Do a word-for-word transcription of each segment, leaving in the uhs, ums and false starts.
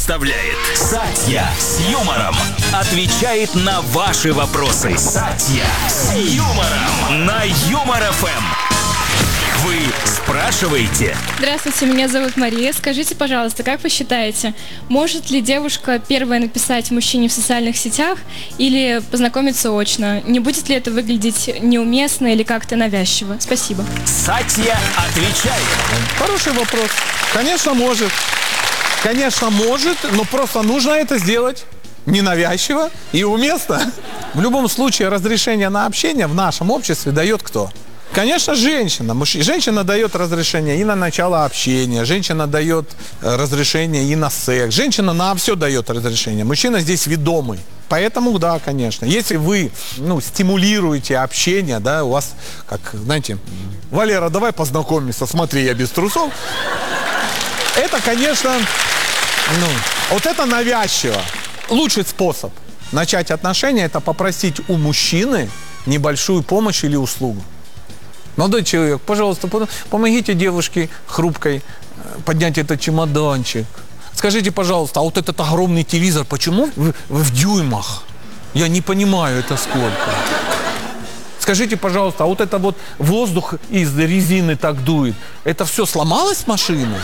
представляет Сатья с юмором. Отвечает на ваши вопросы. Сатья с юмором на Юмор эф эм. Вы спрашиваете? Здравствуйте, меня зовут Мария. Скажите, пожалуйста, как вы считаете, может ли девушка первая написать мужчине в социальных сетях или познакомиться очно? Не будет ли это выглядеть неуместно или как-то навязчиво? Спасибо. Сатья отвечает. Хороший вопрос. Конечно, может. Конечно, может, но просто нужно это сделать ненавязчиво и уместно. В любом случае, разрешение на общение в нашем обществе дает кто? Конечно, женщина. Мужч... Женщина дает разрешение и на начало общения, женщина дает разрешение и на секс, женщина на все дает разрешение. Мужчина здесь ведомый. Поэтому, да, конечно. Если вы, ну, стимулируете общение, да, у вас, как, знаете, Валера, давай познакомимся, смотри, я без трусов. Это, конечно, ну, вот это навязчиво. Лучший способ начать отношения – это попросить у мужчины небольшую помощь или услугу. Молодой человек, пожалуйста, помогите девушке хрупкой поднять этот чемоданчик. Скажите, пожалуйста, а вот этот огромный телевизор, почему в, в дюймах? Я не понимаю, это сколько. Скажите, пожалуйста, а вот это вот воздух из резины так дует, это все сломалось с машины?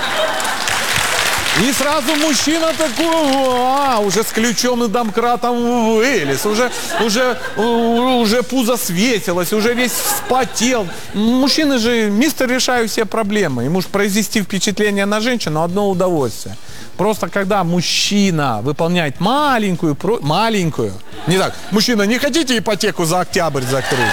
И сразу мужчина такой, а, уже с ключом и домкратом вылез, уже, уже, уже пузо светилось, уже весь вспотел. Мужчины же мистер решают все проблемы. Ему же произвести впечатление на женщину одно удовольствие. Просто когда мужчина выполняет маленькую, маленькую, не так, мужчина, не хотите ипотеку за октябрь закрыть?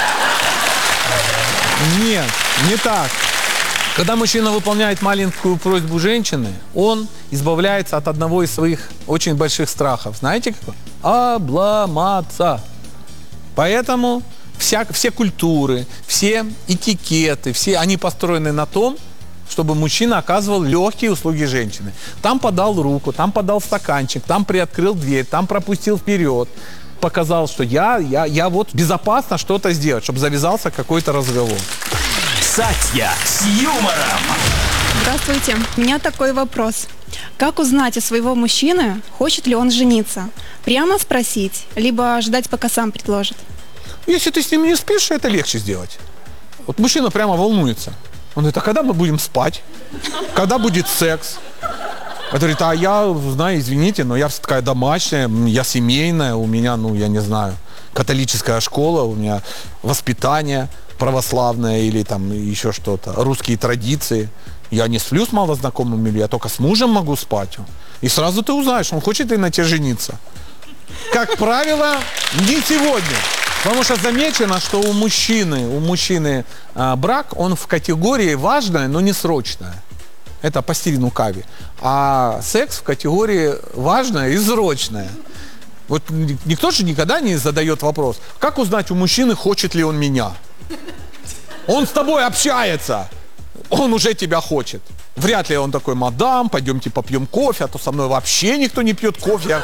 Нет, не так. Когда мужчина выполняет маленькую просьбу женщины, он избавляется от одного из своих очень больших страхов. Знаете какой? Обломаться. Поэтому вся, все культуры, все этикеты, все они построены на том, чтобы мужчина оказывал легкие услуги женщины. Там подал руку, там подал стаканчик, там приоткрыл дверь, там пропустил вперед. Показал, что я, я, я вот безопасно что-то сделать, чтобы завязался какой-то разговор. Сатья с юмором. Здравствуйте. У меня такой вопрос. Как узнать у своего мужчины, хочет ли он жениться? Прямо спросить, либо ждать, пока сам предложит? Если ты с ним не спишь, это легче сделать. Вот мужчина прямо волнуется. Он говорит, а когда мы будем спать? Когда будет секс? Он говорит, а я, знаю, извините, но я такая домашняя, я семейная, у меня, ну, я не знаю, католическая школа, у меня воспитание православное или там еще что-то, русские традиции. Я не сплю с малознакомыми, или я только с мужем могу спать. И сразу ты узнаешь, он хочет ли на тебе жениться. Как правило, не сегодня. Потому что замечено, что у мужчины, у мужчины а, брак, он в категории важное, но не срочное. Это по Стивену Кави. А секс в категории важное и срочное. Вот никто же никогда не задает вопрос, как узнать у мужчины, хочет ли он меня? Он с тобой общается, он уже тебя хочет. Вряд ли он такой, мадам, пойдемте попьем кофе, а то со мной вообще никто не пьет кофе.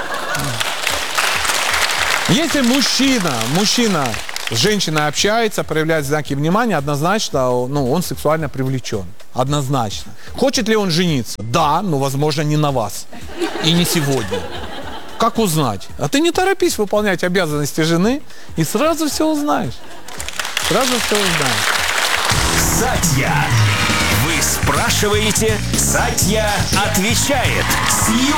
Если мужчина, мужчина с женщиной общается, проявляет знаки внимания, однозначно, ну, он сексуально привлечен. Однозначно. Хочет ли он жениться? Да, но, возможно, не на вас. И не сегодня. Как узнать? А ты не торопись выполнять обязанности жены, и сразу все узнаешь. Сразу все узнаешь. Сатья. Вы спрашиваете, Сатья отвечает. С